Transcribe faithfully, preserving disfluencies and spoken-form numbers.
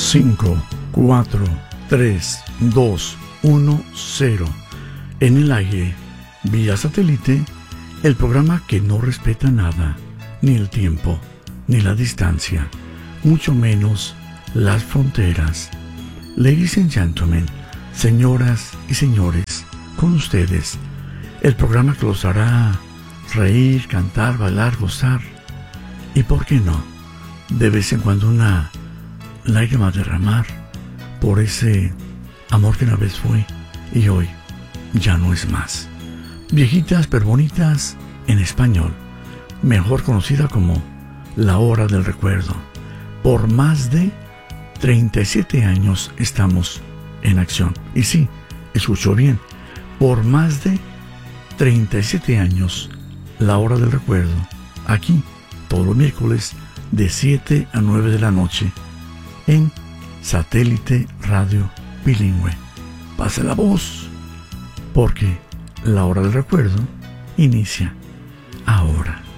cinco, cuatro, tres, dos, uno, cero. En el aire, vía satélite, el programa que no respeta nada, ni el tiempo, ni la distancia, mucho menos las fronteras. Ladies and gentlemen, señoras y señores, con ustedes, el programa que los hará reír, cantar, bailar, gozar y, ¿por qué no?, de vez en cuando una lágrima derramar por ese amor que una vez fue y hoy ya no es más. Viejitas pero bonitas en español, mejor conocida como La Hora del Recuerdo. Por más de treinta y siete años estamos en acción. Y sí, escuchó bien, por más de treinta y siete años, La Hora del Recuerdo, aquí, todos los miércoles, de siete a nueve de la noche, en Satélite Radio Bilingüe. Pase la voz, porque La Hora del Recuerdo inicia ahora.